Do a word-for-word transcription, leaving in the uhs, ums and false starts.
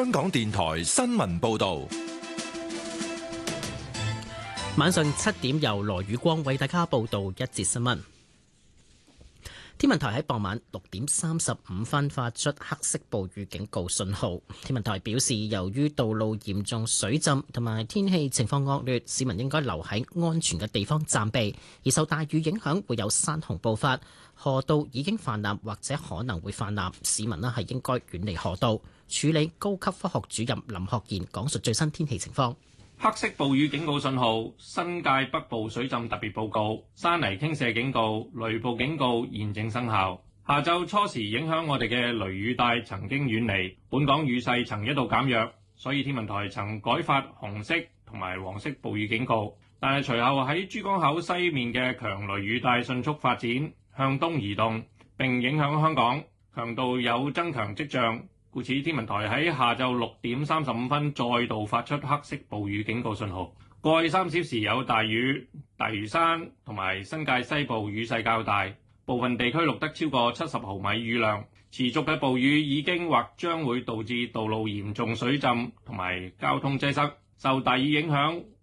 香港電台新聞報道。 晚上七點由羅宇光為大家報道一節新聞。天文台喺傍晚六點三十五分發出黑色暴雨警告信號。天文台表示，由於道路嚴重水浸同埋天氣情況惡劣，市民應該留喺安全嘅地方暫避。而受大雨影響，會有山洪暴發，河道已經泛濫或者可能會泛濫，市民咧係應該遠離河道。處理高級科學主任林學賢講述最新天氣情況。 黑色暴雨警告信號、新界北部水浸特別報告、山泥傾瀉警告、雷暴警告現正生效。下晝初時影響我哋嘅雷雨帶曾經遠離，本港雨勢曾一度減弱，所以天文台曾改發紅色同埋黃色暴雨警告。但係隨後喺珠江口西面嘅強雷雨帶迅速發展，向東移動並影響香港，強度有增強跡象。故此，天文台喺下晝六點三十五分再度發出黑色暴雨警告信號。過去三小時有大雨，大嶼山同埋新界西部雨勢較大，部分地區錄得超過七十毫米雨量。持續嘅暴雨已經或將會導致道路嚴重水浸同埋交通擠塞。受大雨影響，